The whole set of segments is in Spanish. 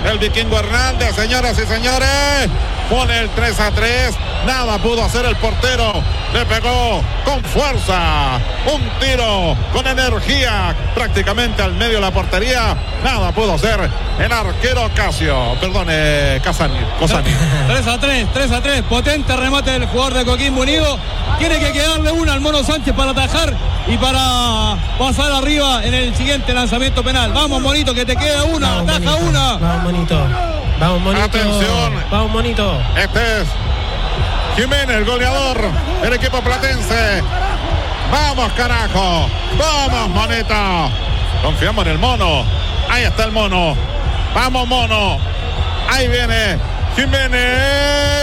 el Vikingo Hernández, señoras y señores. Pone el 3-3. Nada pudo hacer el portero. Le pegó con fuerza. Un tiro con energía prácticamente al medio de la portería. Nada pudo hacer el arquero Cosani. 3-3. Potente remate del jugador de Coquimbo Unido. Tiene que quedarle una al Mono Sánchez para atajar y para pasar arriba en el siguiente lanzamiento penal. Vamos, Monito, que te queda una. Vamos, Ataja Monito. una. Vamos, Monito. Vamos, Monito. Atención. Vamos, Monito. Este es Jiménez, el goleador del equipo platense. Vamos, carajo. Vamos, Monito. Confiamos en el Mono. Ahí está el Mono. Vamos, Mono. Ahí viene Jiménez.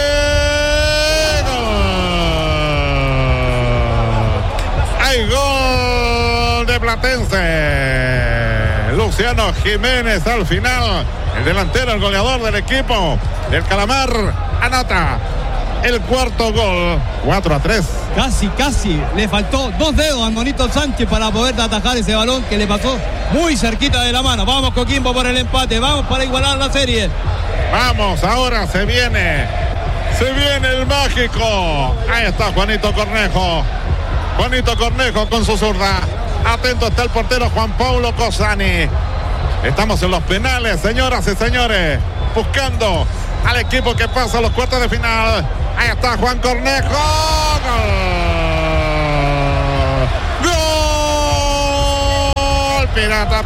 Hay gol de Platense. Luciano Jiménez al final. El delantero, el goleador del equipo del Calamar, anota el cuarto gol. 4-3. Casi. Le faltó 2 dedos al Monito Sánchez para poder atajar ese balón que le pasó muy cerquita de la mano. Vamos, Coquimbo, por el empate. Vamos para igualar la serie. Vamos, ahora se viene el mágico. Ahí está Juanito Cornejo con su zurda. Atento está el portero Juan Paulo Cosani. Estamos en los penales, señoras y señores, buscando al equipo que pasa a los cuartos de final. Ahí está Juan Cornejo. ¡Gol! Pirata.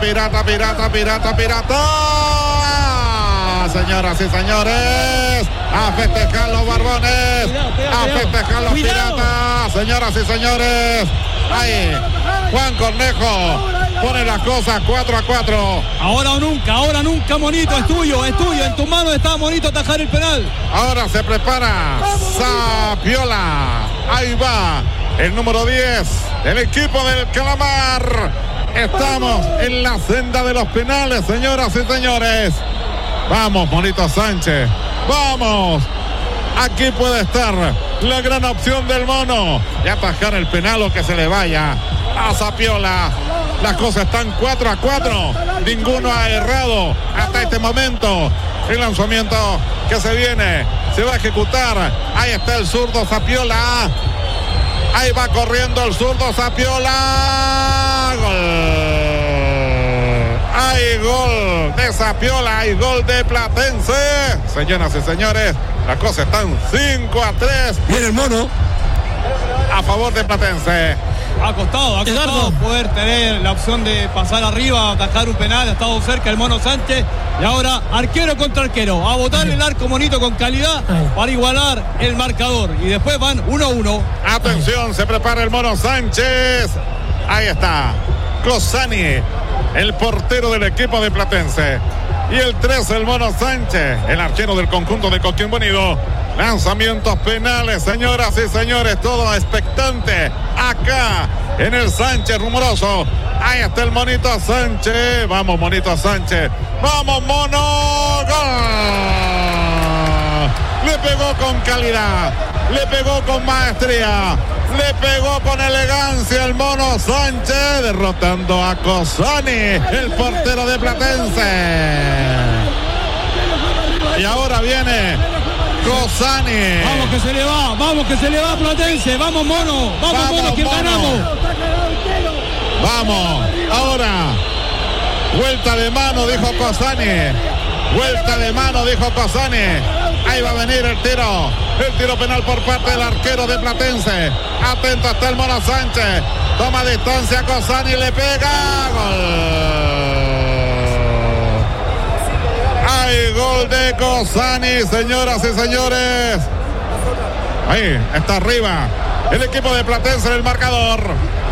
Señoras y señores, a festejar los barbones, a festejar los piratas, señoras y señores. Ahí, Juan Cornejo pone las cosas 4-4. Ahora o nunca, Monito, es tuyo. En tu mano está, Monito, atajar el penal. Ahora se prepara Sapiola. Ahí va el número 10 del equipo del Calamar. Estamos en la senda de los penales, señoras y señores. Vamos, Monito Sánchez. Vamos. Aquí puede estar la gran opción del Mono y atajar el penal o que se le vaya a Sapiola. Las cosas están 4-4. Ninguno ha errado hasta este momento. El lanzamiento que se viene se va a ejecutar. Ahí está el zurdo Sapiola. Ahí va corriendo el zurdo Sapiola. Gol. Hay gol de Sapiola, hay gol de Platense. Señoras y señores, las cosas están 5-3. Viene el Mono a favor de Platense. Ha costado poder tener la opción de pasar arriba, atajar un penal. Ha estado cerca el Mono Sánchez. Y ahora arquero contra arquero. A botar el arco, Monito, con calidad para igualar el marcador. Y después van 1-1. Atención, se prepara el Mono Sánchez. Ahí está Cosani, el portero del equipo de Platense. Y el 3, el Mono Sánchez, el arquero del conjunto de Coquimbo Unido. Lanzamientos penales, señoras y señores, todo expectante acá en el Sánchez Rumoroso. Ahí está el Monito Sánchez. Vamos, Monito Sánchez. Vamos, Mono. ¡Gol! Le pegó con calidad, le pegó con maestría, le pegó con elegancia el Mono Sánchez, derrotando a Cosani, el portero de Platense. Y ahora viene Cosani. Vamos que se le va a Platense. Vamos, Mono, que Mono. ganamos. Vamos, ahora vuelta de mano, dijo Cosani. Vuelta de mano, dijo Cosani. Ahí va a venir el tiro penal por parte del arquero de Platense. Atento hasta el Mono Sánchez. Toma distancia Cosani, le pega. Gol. Hay gol de Cosani, señoras y señores. Ahí está arriba el equipo de Platense en el marcador.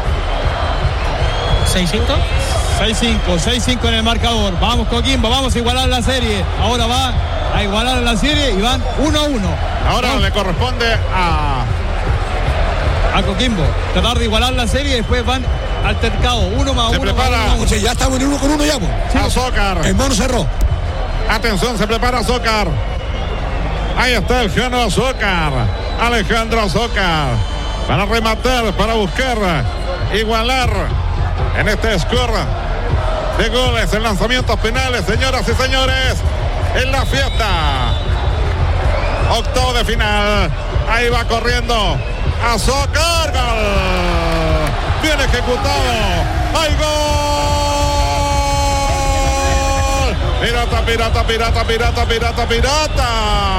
6-5 en el marcador. Vamos, Coquimbo, vamos a igualar la serie. Ahora va a igualar la serie y van 1-1. Ahora le corresponde a Coquimbo tratar de igualar la serie y después van altercado, 1-1. Se prepara. O sea, ya estamos en 1-1 ya. Sí. Azócar. El Mono cerró. Atención, se prepara Azócar. Ahí está el Jano Azócar. Alejandro Azócar. Para rematar, para buscar igualar en este score de goles en lanzamientos penales, señoras y señores. en la fiesta. Octavo de final. Ahí va corriendo Azócar. Gol. Bien ejecutado. ¡Hay gol! Pirata, pirata, pirata, pirata, pirata, pirata.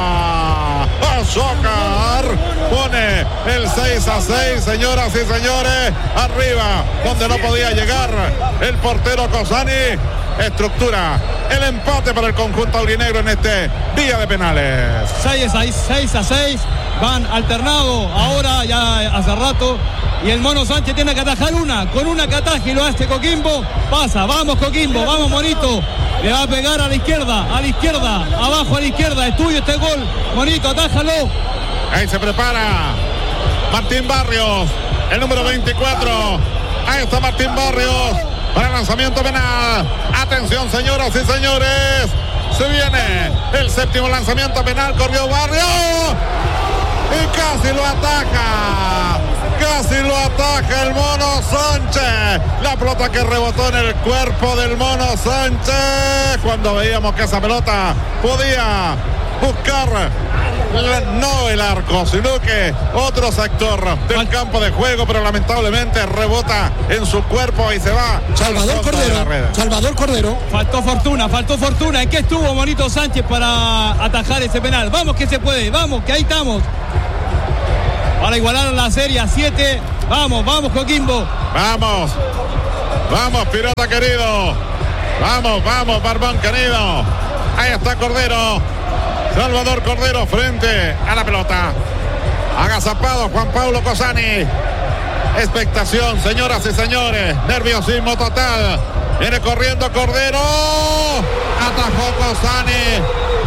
Azócar pone el 6-6, señoras y señores. Arriba, donde no podía llegar el portero Cosani. Estructura el empate para el conjunto aurinegro en este día de penales. 6-6, van alternados ahora ya hace rato. Y el Mono Sánchez tiene que atajar con una que ataje y lo hace Coquimbo. Pasa, vamos Coquimbo, vamos Monito. Le va a pegar a la izquierda, abajo a la izquierda. Es tuyo este gol, Monito, atájalo. Ahí se prepara Martín Barrios, el número 24. Ahí está Martín Barrios para el lanzamiento penal. Atención, señoras y señores. Se viene el séptimo lanzamiento penal. Corrió Barrios y casi lo ataja. Casi lo ataja el Mono Sánchez. La pelota que rebotó en el cuerpo del Mono Sánchez. Cuando veíamos que esa pelota podía buscar no el arco, sino que otro sector del campo de juego, pero lamentablemente rebota en su cuerpo y se va. Salvador Cordero. Faltó fortuna. ¿En qué estuvo Monito Sánchez para atajar ese penal? Vamos que se puede, vamos, que ahí estamos. Para igualar la serie a 7. Vamos Coquimbo. Vamos, pirata querido. Vamos, Barbón querido. Ahí está Cordero. Salvador Cordero frente a la pelota. Agazapado Juan Pablo Cosani. Expectación, señoras y señores. Nerviosismo total. Viene corriendo Cordero. Atajó Cosani.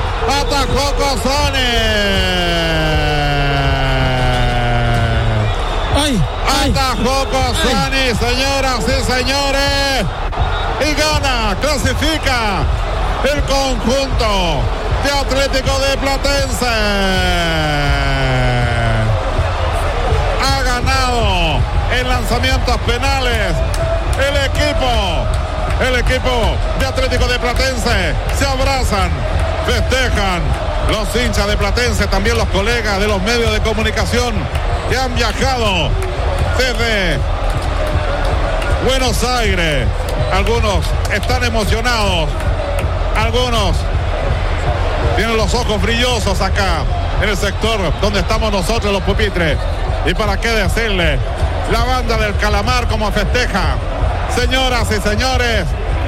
Atajó Cosani, señoras y señores. Y gana, clasifica el conjunto de Atlético de Platense. Ha ganado en lanzamientos penales el equipo de Atlético de Platense. Se abrazan, festejan los hinchas de Platense, también los colegas de los medios de comunicación que han viajado desde Buenos Aires. Algunos están emocionados, algunos tienen los ojos brillosos acá en el sector donde estamos nosotros los pupitres. Y para qué decirle, la banda del Calamar como festeja. Señoras y señores,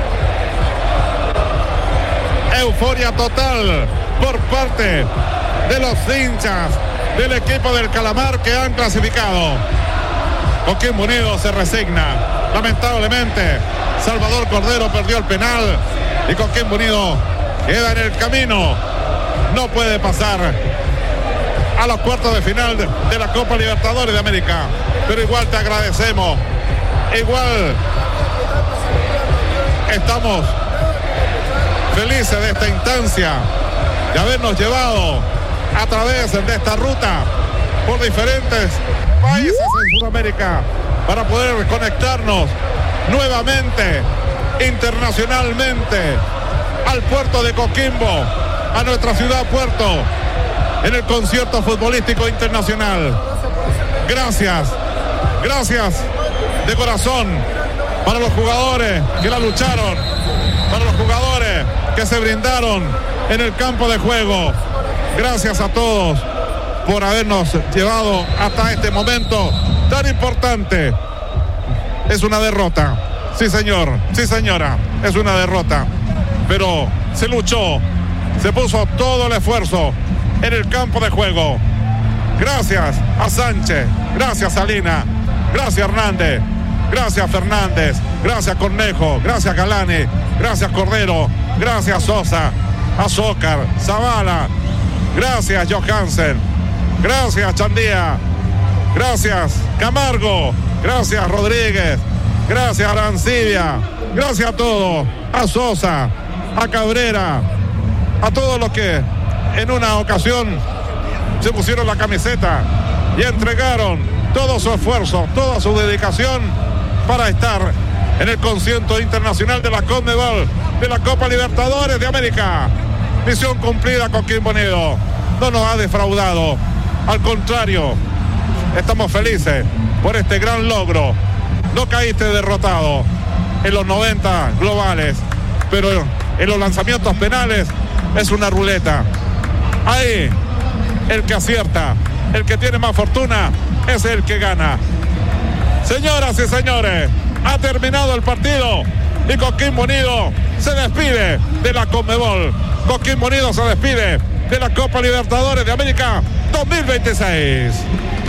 euforia total por parte de los hinchas del equipo del Calamar que han clasificado. Coquimbo Unido se resigna. Lamentablemente, Salvador Cordero perdió el penal y Coquimbo Unido queda en el camino. No puede pasar a los cuartos de final de la Copa Libertadores de América. Pero igual te agradecemos. Igual estamos felices de esta instancia, de habernos llevado a través de esta ruta por diferentes países en Sudamérica para poder conectarnos nuevamente internacionalmente al puerto de Coquimbo, a nuestra ciudad puerto, en el concierto futbolístico internacional. Gracias de corazón para los jugadores que la lucharon, para los jugadores que se brindaron en el campo de juego. Gracias a todos por habernos llevado hasta este momento tan importante. Es una derrota, sí señor, sí señora, es una derrota, pero se luchó, se puso todo el esfuerzo en el campo de juego. Gracias a Sánchez, gracias a Lina, gracias Hernández, gracias Fernández, gracias Cornejo, gracias Galani, gracias Cordero, gracias Sosa, Azócar, Zavala, gracias Johansen, gracias Chandía, gracias Camargo, gracias Rodríguez, gracias Arancibia, gracias a todos, a Sosa, a Cabrera, a todos los que en una ocasión se pusieron la camiseta y entregaron todo su esfuerzo, toda su dedicación para estar en el concierto internacional de la CONMEBOL, de la Copa Libertadores de América. Misión cumplida, Coquimbo Unido. No nos ha defraudado. Al contrario, estamos felices por este gran logro. No caíste derrotado en los 90 globales, pero en los lanzamientos penales es una ruleta. Ahí, el que acierta, el que tiene más fortuna, es el que gana. Señoras y señores, ha terminado el partido y Coquimbo Unido se despide de la Conmebol. Coquimbo Unido se despide de la Copa Libertadores de América 2026.